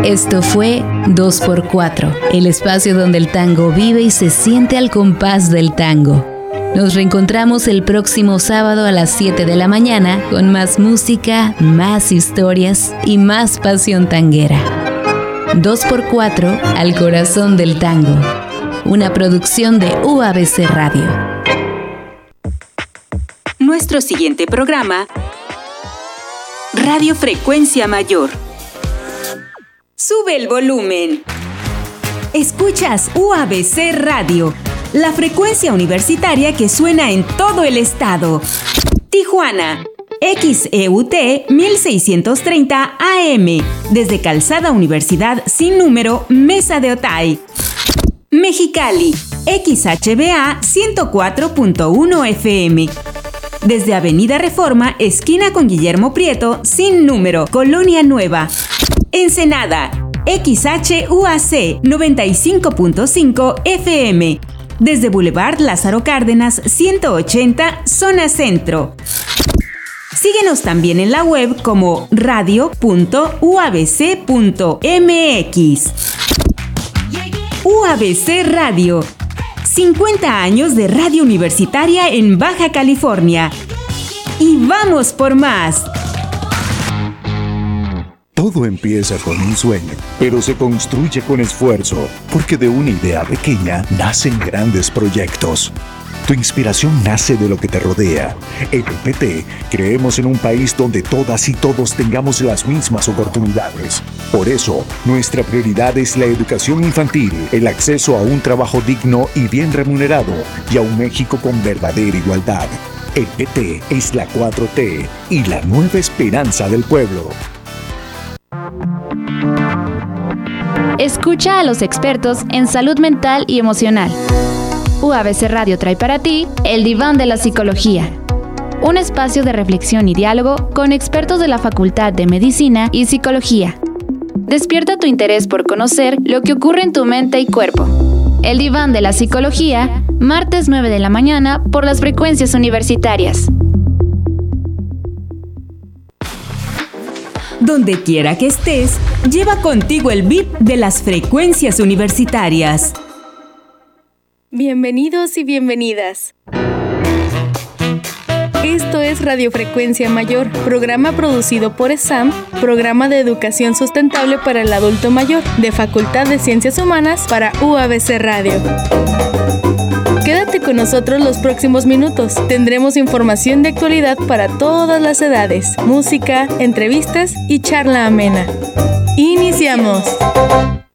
Esto fue 2x4, el espacio donde el tango vive y se siente al compás del tango. Nos reencontramos el próximo sábado a las 7 de la mañana con más música, más historias y más pasión tanguera. 2x4 al corazón del tango. Una producción de UABC Radio. Nuestro siguiente programa, Radio Frecuencia Mayor. Sube el volumen. Escuchas UABC Radio, la frecuencia universitaria que suena en todo el estado. Tijuana, XEUT 1630 AM, desde Calzada Universidad sin número, Mesa de Otay. Mexicali, XHBA 104.1 FM. Desde Avenida Reforma, esquina con Guillermo Prieto, sin número, Colonia Nueva. Ensenada, XHUAC 95.5 FM. Desde Boulevard Lázaro Cárdenas 180, Zona Centro. Síguenos también en la web como radio.uabc.mx. UABC Radio. 50 años de radio universitaria en Baja California. Y vamos por más. Todo empieza con un sueño, pero se construye con esfuerzo, porque de una idea pequeña nacen grandes proyectos. Tu inspiración nace de lo que te rodea. En el PT creemos en un país donde todas y todos tengamos las mismas oportunidades. Por eso, nuestra prioridad es la educación infantil, el acceso a un trabajo digno y bien remunerado, y a un México con verdadera igualdad. El PT es la 4T y la nueva esperanza del pueblo. Escucha a los expertos en salud mental y emocional. UABC Radio trae para ti El Diván de la Psicología, un espacio de reflexión y diálogo con expertos de la Facultad de Medicina y Psicología. Despierta tu interés por conocer lo que ocurre en tu mente y cuerpo. El Diván de la Psicología, martes 9 de la mañana por las frecuencias universitarias. Donde quiera que estés, lleva contigo el beat de las frecuencias universitarias. Bienvenidos y bienvenidas. Esto es Radio Frecuencia Mayor, programa producido por ESAM, Programa de Educación Sustentable para el Adulto Mayor, de Facultad de Ciencias Humanas para UABC Radio. Quédate con nosotros los próximos minutos. Tendremos información de actualidad para todas las edades, música, entrevistas y charla amena. ¡Iniciamos!